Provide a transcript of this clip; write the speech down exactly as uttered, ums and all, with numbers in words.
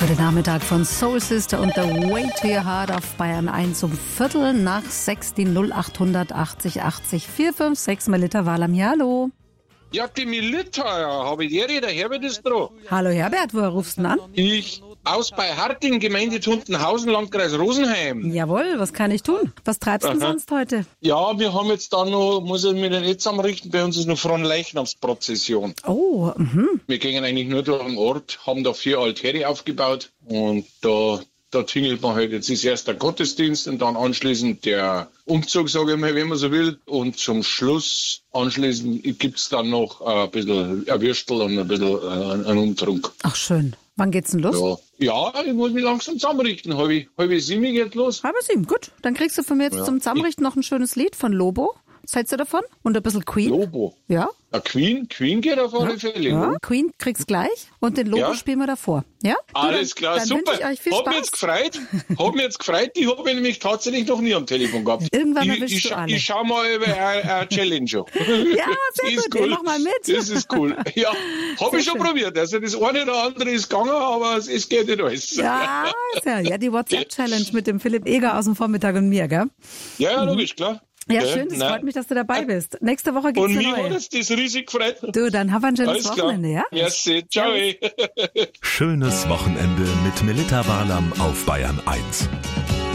Heute Nachmittag von Soul Sister und The Way to Your Heart auf Bayern eins um Viertel nach sechs, die null acht achtzig achtzig vier fünf sechs Melita Walam. Hallo. Ja, die Melita, ja, habe ich dir, der Herbert ist dran. Hallo Herbert, woher rufst du denn an? Ich aus bei Harting, Gemeinde Tuntenhausen, Landkreis Rosenheim. Jawohl, was kann ich tun? Was treibst du denn sonst heute? Ja, wir haben jetzt da noch, muss ich mir den jetzt zusammenrichten, bei uns ist noch Fronleichnamsprozession. Oh, mhm. Wir gehen eigentlich nur durch den Ort, haben da vier Altäre aufgebaut und da, da tingelt man halt. Jetzt ist erst der Gottesdienst und dann anschließend der Umzug, sage ich mal, wenn man so will. Und zum Schluss anschließend gibt's dann noch ein bisschen ein Würstel und ein bisschen äh, einen Umtrunk. Ach schön. Wann geht's denn los? Ja, ja, ich muss mich langsam zusammenrichten. Halbe, halbe sieben geht los. Halbe sieben, gut. Dann kriegst du von mir jetzt Ja. zum Zusammenrichten noch ein schönes Lied von Lobo. Was hältst du davon? Und ein bisschen Queen. Lobo. Ja. Ja, Queen, Queen geht auf alle Fälle. Ja, ne? Queen kriegst gleich und den Lobo Ja. spielen wir davor. Ja? Du, Alles dann, klar, dann super. wünsche ich euch viel Hat mich Spaß. jetzt gefreut. Hat mich jetzt gefreut. Die habe ich nämlich tatsächlich noch nie am Telefon gehabt. Irgendwann ich, erwischst ich, du scha- alle. Ich schau mal über eine, eine Challenge an. Ja, sehr Die ist gut, ey, mach mal mit. Das ist cool. Ja, habe ich schon schön. probiert. Also das eine oder andere ist gegangen, aber es, es geht nicht alles. Ja, ist ja, ja, die WhatsApp-Challenge mit dem Philipp Eger aus dem Vormittag und mir, gell? Ja, ja, logisch, klar. Ja, Ja, schön, es nein. freut mich, dass du dabei bist. Nächste Woche gibt's Und eine mir hat neue. es das riesig gefreut. Du, dann hab ein schönes Alles klar. Wochenende, ja? Merci. Ciao. Servus. Schönes Wochenende mit Melita Walam auf Bayern eins.